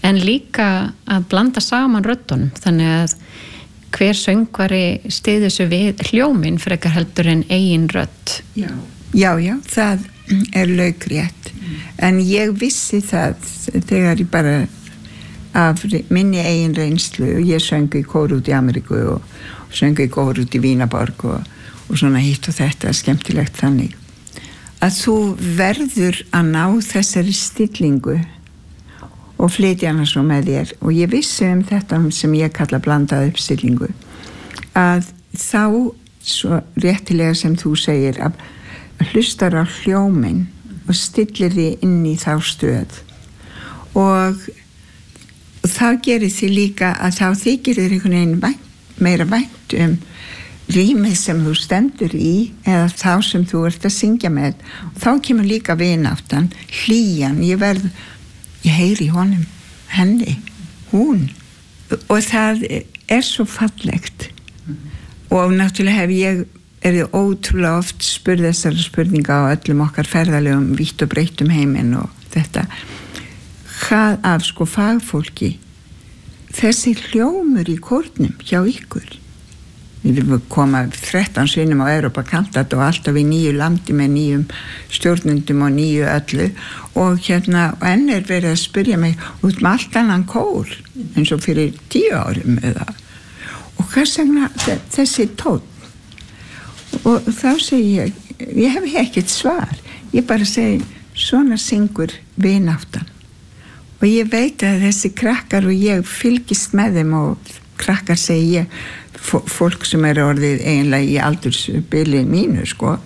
en líka að blanda saman röddunum, þannig að hver söngvari styður sig við hljóminn frekar heldur en eigin rödd. Já, það laukrétt. En ég vissi það þegar ég bara af minni eigin reynslu, og ég söng í kór út í Ameríku og söng í kór út í Vínaborg og svona hitt og þetta, skemmtilegt þannig, að þú verður að ná þessari stillingu og flytja hana svo með þér. Og ég vissi þetta sem ég kalla blandaða uppstillingu, að þá svo réttilega sem þú segir að hlustar á hljóminn og stillir því inn í þá stöð, og það gerir því líka að þá þykir þér einhvern veginn meira vænt rýmið sem þú stendur í eða þá sem þú ert að syngja með. Og þá kemur líka vináttan, hlýjan, ég heyri honum, henni, hún, og það svo fallegt. Og náttúrulega er ég ótrúlega oft spurð þessar spurninga á öllum okkar ferðalegum vítt og breyttum heiminn og þetta. Hvað af fagfólki, þessi hljómur í kórnum hjá ykkur. Við erum koma 13 sinnum á Evrópakantat og alltaf í 9 landi með 9 stjórnundum og 9 öllu, og enn verið að spyrja mig út með allt annan kór eins og fyrir 10 árum eða. Og hvað segna þessi tónn? Og þá segi ég hef ekkert svar, ég bara segi svona syngur vináttan. Og ég veit að þessi krakkar, og ég fylgist með þeim, og krakkar segi ég, fólk sem orðið eiginlega í aldursbili mínu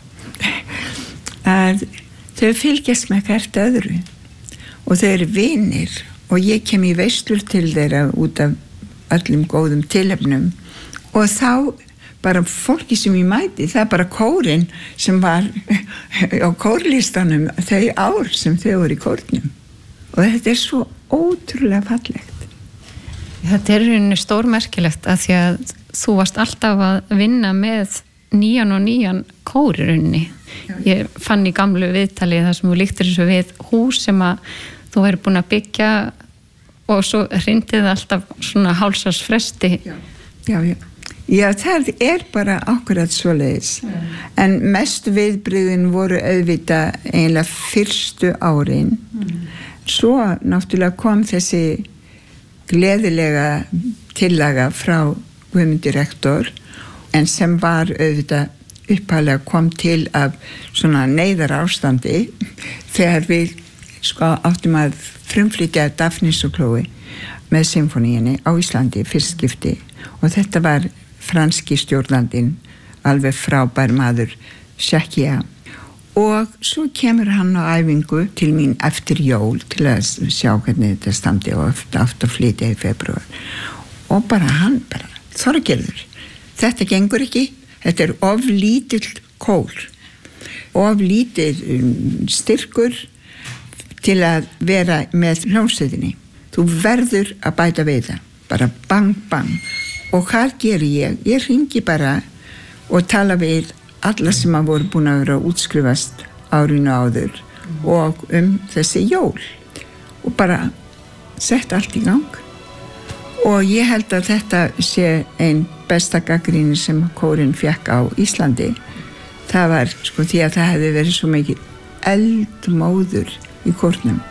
að þau fylgjast með hvert öðru og þau eru vinir, og ég kem í veislur til þeirra út af öllum góðum tilefnum, og þá bara fólki sem ég mæti, það bara kórinn sem var á kórlistanum þau ár sem þau voru í kórnum, og þetta svo ótrúlega fallegt. Þetta rauninni stórmerkilegt að því að þú varst alltaf að vinna með nýjan kór í rauninni. Ég fann í gamlu viðtali það sem þú líktir þessu við hús sem að þú væri búin að byggja, og svo hrindið alltaf svona hálsarsfresti. Já, það bara akkurat svoleiðis. En mest viðbrigðin voru auðvitað eiginlega fyrstu árin. Svo náttúrulega kom þessi gleðilega tillaga frá Guðmundi rektor, en sem var auðvitað upphaflega kom til af svona neyðarástandi þegar við áttum að frumflytja Daphnis og Chloe með symfóníunni á Íslandi fyrst skipti, og þetta var franski stjórnandinn, alveg frábær maður, Jacques. Og svo kemur hann á æfingu til mín eftir jól til að sjá hvernig þetta standi, og átt að flytja í febrúar, og hann Þorgerður, þetta gengur ekki, þetta of lítill kór, of lítill styrkur til að vera með hljómsveitinni. Þú verður að bæta við það, bara bang bang. Og hvað geri ég? Ég hringi bara og tala við alla sem að voru búin að vera að útskrifast árinu áður og þessi jól, og bara sett allt í gang. Og ég held að þetta sé ein besta gagnrýni sem kórinn fékk á Íslandi. Það var því að það hefði verið svo mikið eldmóður í kórnum.